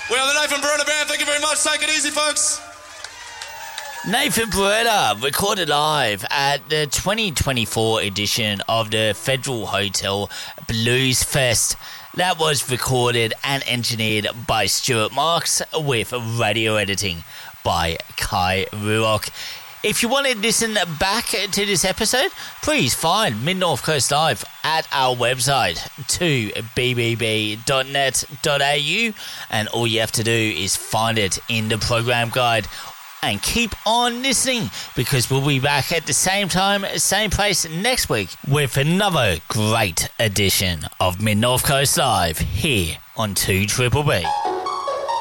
We are the Nathan Beretta Band. Thank you very much. Take it easy, folks. Nathan Beretta recorded live at the 2024 edition of the Federal Hotel Blues Fest. That was recorded and engineered by Stuart Marks with radio editing by Kai Ruock. If you want to listen back to this episode, please find Mid-North Coast Live at our website, 2bbb.net.au, and all you have to do is find it in the program guide. And keep on listening, because we'll be back at the same time, same place next week with another great edition of Mid-North Coast Live here on 2BBB.